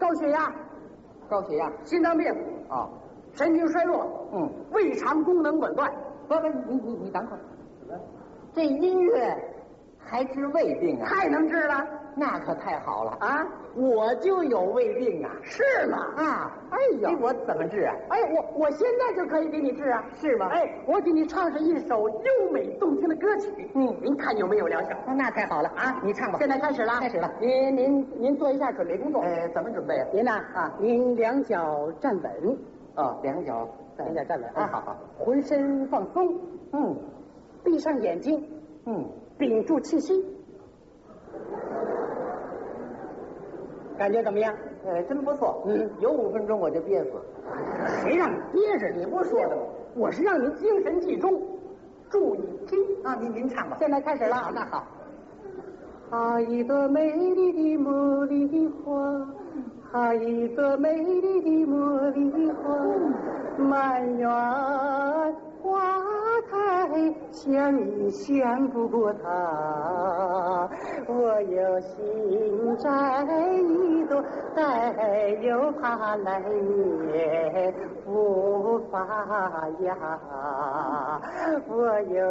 高血压、 高血压心脏病、 啊， 神经衰弱，胃肠功能紊乱。 不，你等会儿，这音乐还治胃病啊？ 太能治了那可太好了啊！ 我就有胃病啊！ 是吗？ 啊， 哎呦， 我怎么治啊？ 哎，我现在就可以给你治啊！ 是吗？ 哎，我给你唱上一首优美动听的歌曲，您看有没有疗效？ 那太好了啊！ 你唱吧。 现在开始了， 开始了。 您做一下准备工作。 怎么准备啊？ 您呐您两脚站稳。 两脚站稳啊！ 好， 浑身放松。闭上眼睛。屏住气息。感觉怎么样？ 真不错。有5分钟我就憋死。 谁让你憋着？你不说的吗？我是让你精神集中，注意听啊！您唱吧。 现在开始了。 好，那好。 哈一朵美丽的茉莉花，哈一朵美丽的茉莉花，满园花开，想你想不过它。我有心摘一朵，但又怕来年无发芽。我有